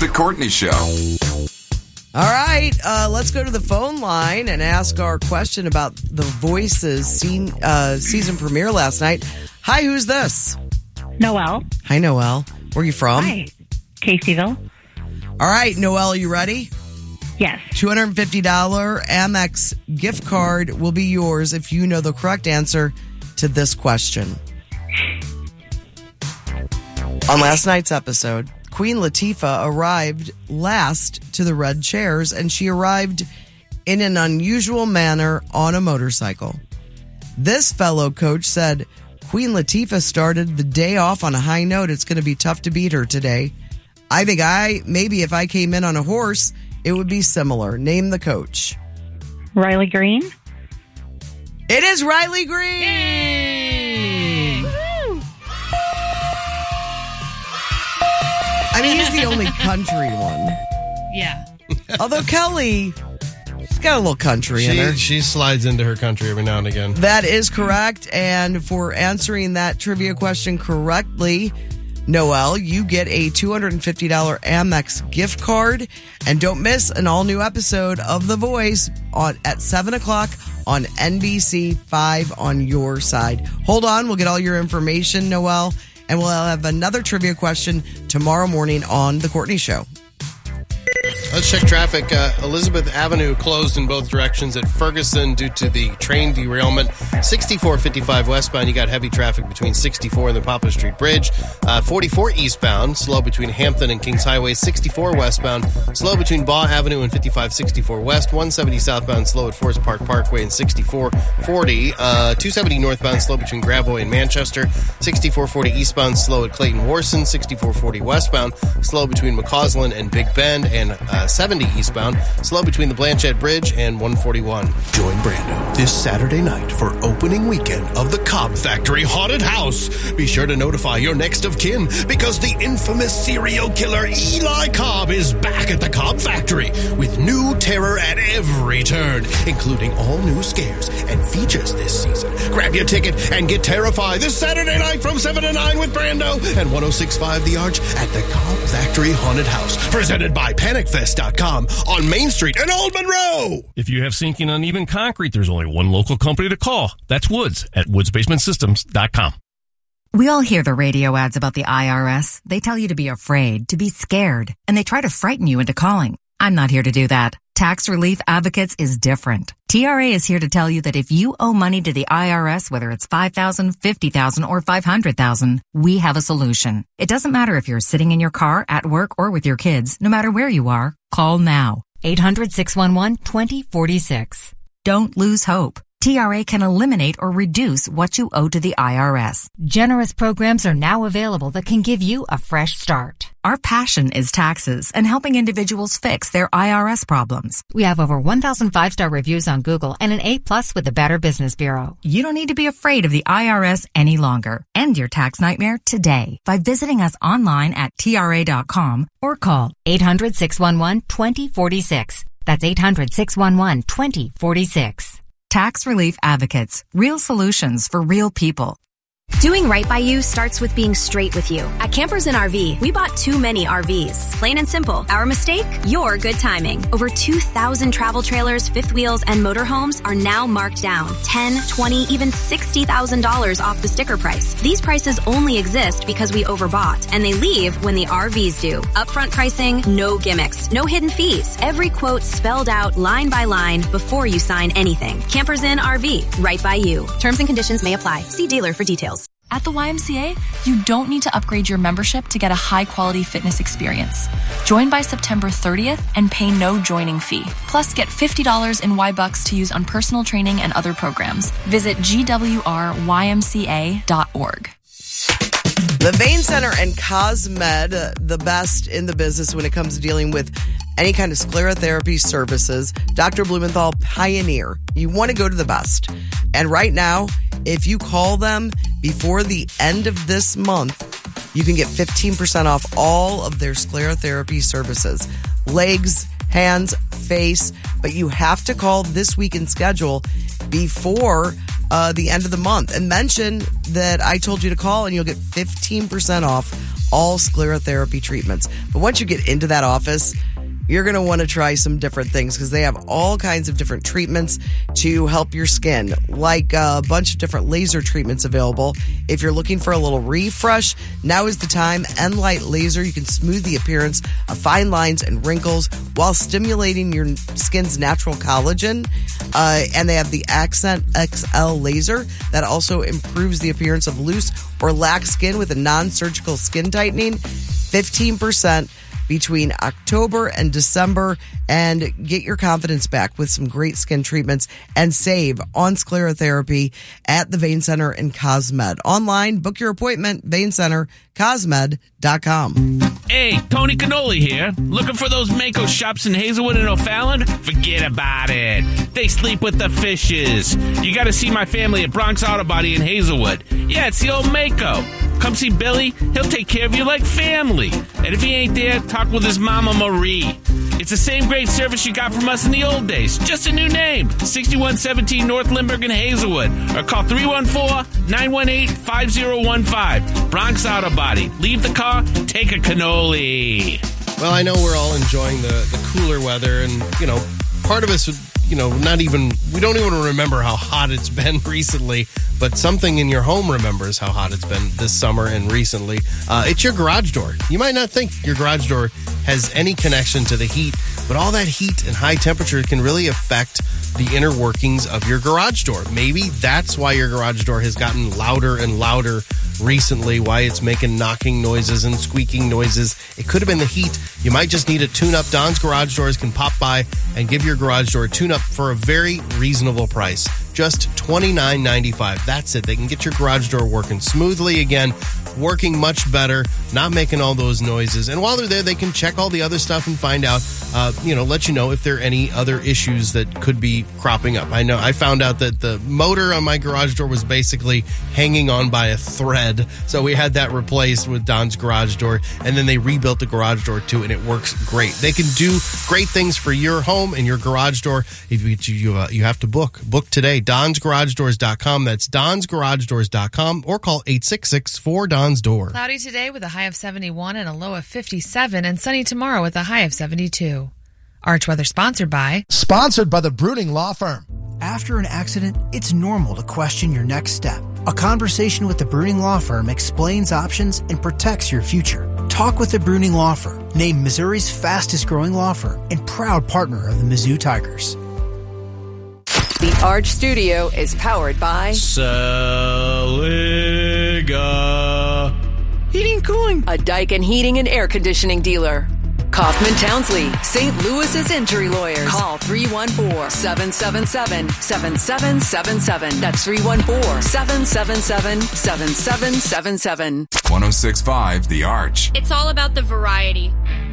The Courtney Show. All right, let's go to the phone line and ask our question about The Voice's season premiere last night. Hi, who's this? Noelle. Hi, Noelle. Where are you from? Hi. Caseyville. All right, Noelle, are you ready? Yes. $250 Amex gift card will be yours if you know the correct answer to this question. On last night's episode, Queen Latifah arrived last to the red chairs, and she arrived in an unusual manner on a motorcycle. This fellow coach said Queen Latifah started the day off on a high note. It's going to be tough to beat her today. I think maybe if I came in on a horse, it would be similar. Name the coach. Riley Green. It is Riley Green. I mean, he's the only country one. Yeah. Although Kelly, she's got a little country in her. She slides into her country every now and again. That is correct. And for answering that trivia question correctly, Noelle, you get a $250 Amex gift card. And don't miss an all-new episode of The Voice at 7 o'clock on NBC 5 on your side. Hold on. We'll get all your information, Noelle. And we'll have another trivia question tomorrow morning on The Courtney Show. Let's check traffic. Elizabeth Avenue closed in both directions at Ferguson due to the train derailment. 6455 westbound, you got heavy traffic between 64 and the Papa Street Bridge. 44 eastbound, slow between Hampton and Kings Highway. 64 westbound, slow between Baugh Avenue and 5564 west. 170 southbound, slow at Forest Park Parkway and 6440. 270 northbound, slow between Gravois and Manchester. 6440 eastbound, slow at Clayton Warson. 6440 westbound, slow between McCausland and Big Bend. And 70 eastbound, slow between the Blanchette Bridge and 141. Join Brando this Saturday night for opening weekend of the Cobb Factory Haunted House. Be sure to notify your next of kin because the infamous serial killer Eli Cobb is back at the Cobb Factory with new terror at every turn, including all new scares and features this season. Grab your ticket and get terrified this Saturday night from 7 to 9 with Brando and 106.5 The Arch at the Cobb Factory Haunted House, presented by PanicFest.com on Main Street and Old Monroe. If you have sinking uneven concrete, there's only one local company to call. That's Woods at woodsbasementsystems.com. We all hear the radio ads about the IRS. They tell you to be afraid, to be scared, and they try to frighten you into calling. I'm not here to do that. Tax Relief Advocates is different. TRA is here to tell you that if you owe money to the IRS, whether it's $5,000, $50,000, or $500,000, we have a solution. It doesn't matter if you're sitting in your car, at work, or with your kids. No matter where you are, call now. 800-611-2046. Don't lose hope. TRA can eliminate or reduce what you owe to the IRS. Generous programs are now available that can give you a fresh start. Our passion is taxes and helping individuals fix their IRS problems. We have over 1,000 5-star reviews on Google and an A+ with the Better Business Bureau. You don't need to be afraid of the IRS any longer. End your tax nightmare today by visiting us online at TRA.com or call 800-611-2046. That's 800-611-2046. Tax Relief Advocates. Real solutions for real people. Doing right by you starts with being straight with you. At Campers and RV, we bought too many RVs. Plain and simple. Our mistake? Your good timing. Over 2,000 travel trailers, fifth wheels, and motorhomes are now marked down. $10,000, $20,000, even $60,000 off the sticker price. These prices only exist because we overbought, and they leave when the RVs do. Upfront pricing, no gimmicks, no hidden fees. Every quote spelled out line by line before you sign anything. Campers and RV, right by you. Terms and conditions may apply. See dealer for details. At the YMCA, you don't need to upgrade your membership to get a high-quality fitness experience. Join by September 30th and pay no joining fee. Plus, get $50 in Y-Bucks to use on personal training and other programs. Visit gwrymca.org. The Vein Center and Cosmed, the best in the business when it comes to dealing with any kind of sclerotherapy services. Dr. Blumenthal, pioneer. You want to go to the best. And right now, if you call them before the end of this month, you can get 15% off all of their sclerotherapy services. Legs, hands, face, but you have to call this week and schedule before the end of the month. And mention that I told you to call and you'll get 15% off all sclerotherapy treatments. But once you get into that office, you're going to want to try some different things because they have all kinds of different treatments to help your skin, like a bunch of different laser treatments available. If you're looking for a little refresh, now is the time. Enlight Laser, you can smooth the appearance of fine lines and wrinkles while stimulating your skin's natural collagen. And they have the Accent XL Laser that also improves the appearance of loose or lax skin with a non-surgical skin tightening. 15% between October and December, and get your confidence back with some great skin treatments and save on sclerotherapy at the Vein Center in Cosmed. Online, book your appointment, VeinCenterCosmed.com. Hey, Tony Cannoli here. Looking for those Mako shops in Hazelwood and O'Fallon? Forget about it. They sleep with the fishes. You got to see my family at Bronx Auto Body in Hazelwood. Yeah, it's the old Mako. Come see Billy. He'll take care of you like family. And if he ain't there, talk with his mama Marie. It's the same great service you got from us in the old days. Just a new name. 6117 North Lindbergh in Hazelwood. Or call 314-918-5015. Bronx Auto Body. Leave the car, take a cannoli. Well, I know we're all enjoying the cooler weather, and, you know, part of us, we don't even remember how hot it's been recently, but something in your home remembers how hot it's been this summer and recently. It's your garage door. You might not think your garage door has any connection to the heat, but all that heat and high temperature can really affect the inner workings of your garage door. Maybe that's why your garage door has gotten louder and louder recently, why it's making knocking noises and squeaking noises. It could have been the heat. You might just need a tune-up. Don's Garage Doors can pop by and give your garage door a tune-up for a very reasonable price. Just $29.95. That's it. They can get your garage door working smoothly again, working much better, not making all those noises. And while they're there, they can check all the other stuff and find out, let you know if there are any other issues that could be cropping up. I know I found out that the motor on my garage door was basically hanging on by a thread. So we had that replaced with Don's Garage Door, and then they rebuilt the garage door too, and it works great. They can do great things for your home and your garage door. If you have to book today. DonsGarageDoors.com. That's DonsGarageDoors.com, or call 866-4DONS-DOOR. Cloudy today with a high of 71 and a low of 57, and sunny tomorrow with a high of 72. Arch Weather sponsored by the Bruning Law Firm. After an accident, it's normal to question your next step. A conversation with the Bruning Law Firm explains options and protects your future. Talk with the Bruning Law Firm, named Missouri's fastest growing law firm and proud partner of the Mizzou Tigers. The Arch Studio is powered by Saliga Heating and Cooling, a Daikin Heating and Air Conditioning dealer. Kaufman Townsley, St. Louis's injury lawyers. Call 314-777-7777. That's 314-777-7777. 106.5 The Arch. It's all about the variety.